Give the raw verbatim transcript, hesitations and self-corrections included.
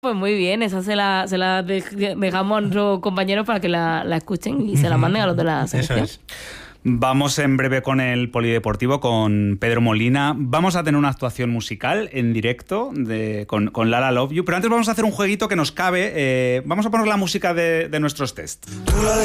Pues muy bien, esa se la, se la dejamos a nuestros compañeros para que la, la escuchen y se la manden a los de la selección. Eso es. Vamos en breve con el polideportivo, con Pedro Molina. Vamos a tener una actuación musical en directo de, con, con Lala Love You, pero antes vamos a hacer un jueguito que nos cabe. Eh, vamos a poner la música de, de nuestros test.